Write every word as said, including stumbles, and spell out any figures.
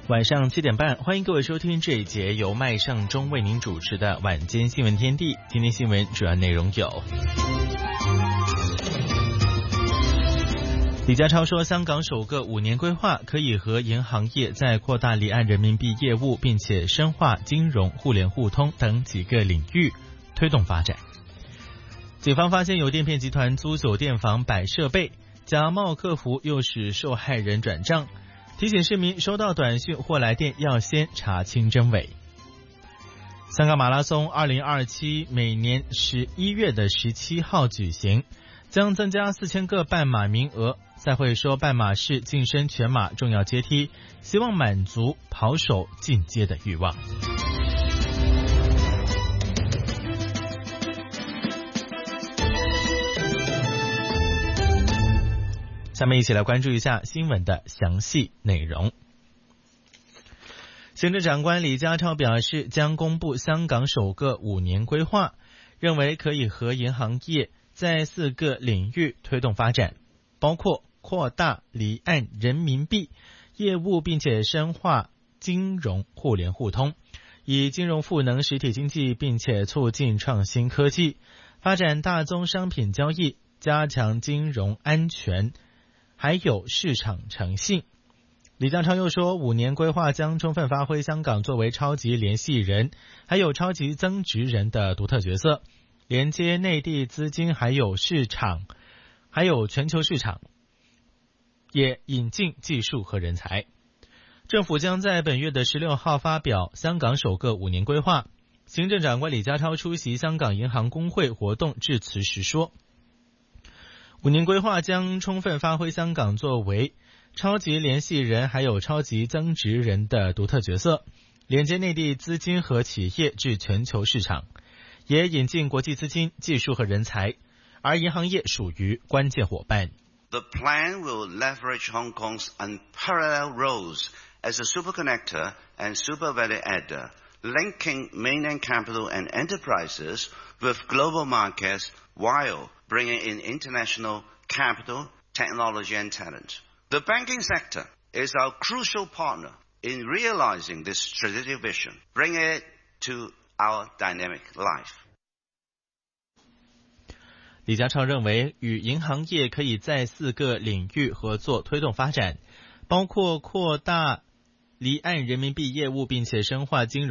晚上七点半，欢迎各位收听这一节由麦尚中为您主持的晚间新闻天地。今天新闻主要内容有：李家超说，香港首个五年规划可以和银行业在扩大离岸人民币业务，并且深化金融互联互通等几个领域推动发展。警方发现有电骗集团租酒店房摆设备，假冒客服诱使受害人转账，提醒市民收到短讯或来电要先查清真伪。香港马拉松二零二七每年十一月的十七号举行，将增加四千个半马名额。赛会说，半马是晋升全马重要阶梯，希望满足跑手进阶的欲望。下面一起来关注一下新闻的详细内容。行政长官李家超表示，将公布香港首个五年规划，认为可以和银行业在四个领域推动发展，包括扩大离岸人民币业务，并且深化金融互联互通，以金融赋能实体经济，并且促进创新科技，发展大宗商品交易，加强金融安全，还有市场诚信。李家超又说，五年规划将充分发挥香港作为超级联系人还有超级增值人的独特角色，连接内地资金还有市场还有全球市场，也引进技术和人才。政府将在本月的十六号发表香港首个五年规划。行政长官李家超出席香港银行工会活动致辞时说，五年规划将充分发挥香港作为超级联系人还有超级增值人的独特角色，连接内地资金和企业至全球市场，也引进国际资金、技术和人才，而银行业属于关键伙伴。 The plan will leverage Hong Kong's unparalleled roles as a super connector and super value adder, linking mainland capital and enterprises with global markets while bringing in international capital, technology and talent. The banking sector is our crucial partner in realizing this strategic vision, bringing it to our dynamic life. 李家超认为，与银行业可以在四个领域合作推动发展，包括扩大离岸人民币业务，并且深化金融